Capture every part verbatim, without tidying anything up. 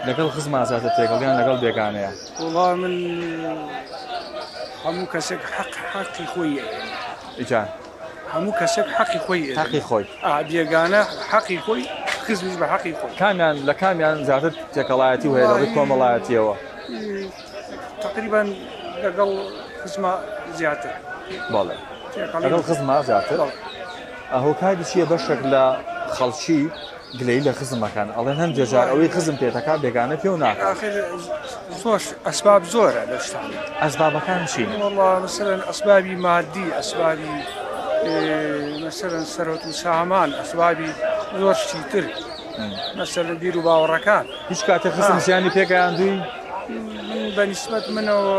لەگەڵ خزما زیاتر تێگەڵیان لەگەڵ بێگانەیە؟ وڵا من هەموو کەسێک حەق حەقی خۆی ئیجان هەموو کەسێک حەقی خۆی حەقی خۆی بێگانە حەقی خۆی خزمیش بە حەقی خۆی. کامیان لە کامیان زیاتر تێکەڵایەتی و هەیە لەڵی کۆمەڵایەتیەوە؟ تقریبا لەگەڵ خزما زیاتر. بەڵێ لەگەڵ خزما زیاتر. هۆکاری چییە بەشێک لە خەڵکی گلەی لە خزمەکان ئەڵێن هەندێک جار ئەوەی خزم پێتەکە بێگانە پێ و ناکات. زۆر ئەسباب زۆرە لە شتان. ئەسبابەکان چین؟ وەڵڵا مەسەلەن ئەسبابی مادی، ئەسبابی مەسەلەن سەرۆت و سامان، ئەسبابی زۆر شتی تر مەسەلەن بیر و باوەڕەکان. هیچ کاتێ خزم زیانی پێگەیاندووی؟ من بەنسبەت منەوە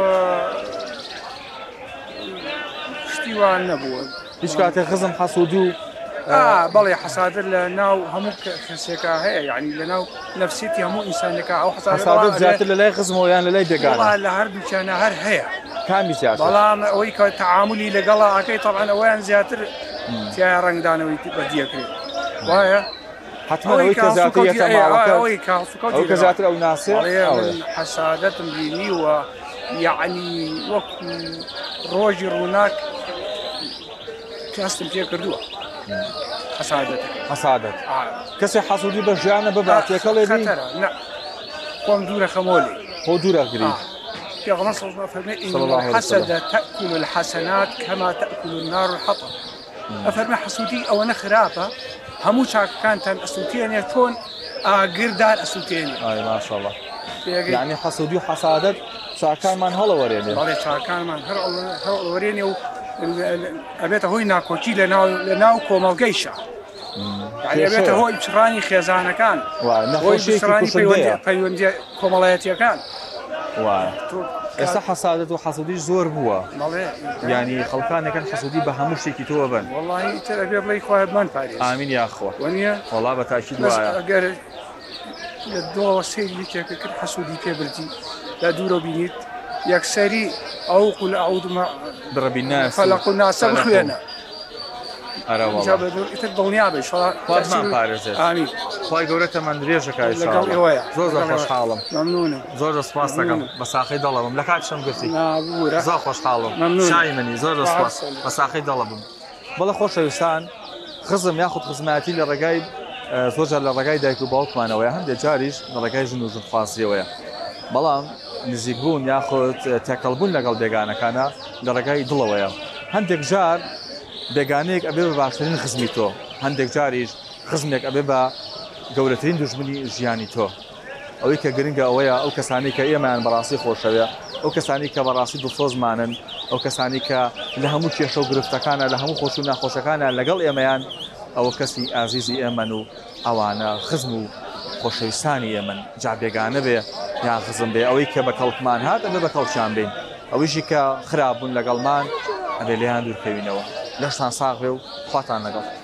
شتی وان نەبووە. هیچ کاتێ خزم حەسوودی و بەڵێ حەسادە لە ناو هەموو کەسێکا هەیە، یعنی لە ناو نەفسیەتی هەموو ئینسانێکا ئەو حەسادە زیاتر لە لای خزمەوە یان لە لای بێگانە؟ لە هەردووکیانە هەر هەیە. کامی زیاتر؟ بەڵام ئەوەی کە تەعاملی لەگەڵا ئەکەی تەبعەن ئەویان زیاتر تیایە ڕەنگدانەوەی بەدیەکرێت وایە؟ حتما ئەوەی کە زیاتر یەکە ماڵەکە ئەو کە زیاتر ئەو ناسێ حەسادەتم بینی و یعنی وەکو ڕۆژی ڕووناک کەستم پێ کردووە. حەسادەت حەسادەت کەسێ حەسوودی بە ژیانە ببات تێکەڵێ بی؟ خۆم دوورە خەمۆلی خۆ دوورە گری. پیغمبر صلی الله عليه وسلم إن الحسد تأكل الحسنات كما تأكل النار الحطب. أفرمي حسودي أو نخرافة همو كانت أسوتين يكون قردان أسوتين. أي ما شاء الله. يعني حسودي وحسادة شاكان من هلا وريني. والله شاكان من هلا وريني و أبيته هو ناكوتي لناو لناو كومالجيشة. يعني أبيته هو بشراني خيزانة كان. هو بشراني في في كومالياتي كان. واه ئێستا حەسادەت و حەسوودیش زۆر بووە، یعنی خەڵکانێکن حەسوودی بە هەموو شتێکی تۆ بن. وەڵڵاهی تر ئەبێ بڵێی خوا بمان پارێز. ئامین یاخوا. وەنیە؟ وەڵڵا بە تاکید وایە. ئەگەر لە دۆڵەوە سەیری کێکە کرد حەسوودی پێ بردی لە دوورە بینیت یەکسەری ئەو قول ئەعوذ برەبی الناس فەلەق الناس بخوێنە. ئەرە وەڵڵا. ئیتر دڵنیا بە ئینشەڵڵا خوا بمان پارێزێت. ئامین. خوای گەورە تەمەندرێژەکە لەگەڵ ئێوەیە. زۆر زۆر خۆشحاڵم. مەمنونم. زۆر زۆر سوپاس دەکەم بە ساقەی دڵەبم. لە کاتیشم گرتی. نابوورە. زۆر خۆشحاڵم. شای منی زۆر زۆر سوپاس بە ساقەی دڵەبم. بەڵێ خۆشەویستان، خزم یاخود خزمەتی لە ڕێگای زۆرجار لە ڕێگای دایک و باوکمانەوەیە، هەندێک جاریش لە ڕێگای ژن و ژنخوازیەوەیە. بەڵام نزیکبوون یاخود تێکەڵبوون لەگەڵ بێگانەکانە لە ڕێگای دڵەوەیە. هەندێک جار بێگانەیەک ئەبێ بە باشترین خزمی تۆ، هەندێک جاریش خزمێک ئەبێ بە گەورەترین دوژمنی ژیانی تۆ. ئەوەی کە گرنگە ئەوەیە ئەو کەسانی کە ئێمەیان بەڕاستی خۆشەوێ، ئەو کەسانی کە بەڕاستی دڵسۆزمانن، ئەو کەسانی کە لە هەموو کێشە و گرفتەکانە لە هەموو خۆش و ناخۆشەکانە لەگەڵ ئێمەیان، ئەوە کەسی ئازیزی ئێمەن و ئەوانە خزم و خۆشەویستانی ئێمن. جا بێگانە بێ یان خزم بێ، ئەوەی کە بە کەڵکمان هات ئەبێ بە کەڵکیان بین، ئەویشی کە خراپبوون لەگەڵمان ئەبێ لێیان دوورکەوینەوە. لەشتان ساغ بێ و خواتان لەگەڵ.